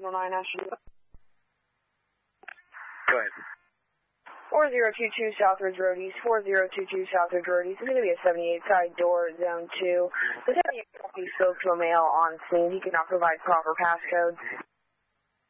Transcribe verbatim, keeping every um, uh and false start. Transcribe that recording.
Signal nine, National. Go ahead. four zero two two Southridge Road East, four zero two two Southridge Road East. It's going to be a seventy-eight side door, zone two. The seventy-eight will be spoke to a male on scene. He cannot provide proper passcodes.